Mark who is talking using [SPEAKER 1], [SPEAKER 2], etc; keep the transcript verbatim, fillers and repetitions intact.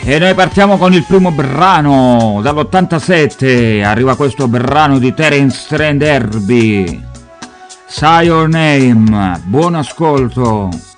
[SPEAKER 1] E noi partiamo con il primo brano, dall'ottantasette, arriva questo brano di Terence Trent D'Arby, Say Your Name, buon ascolto.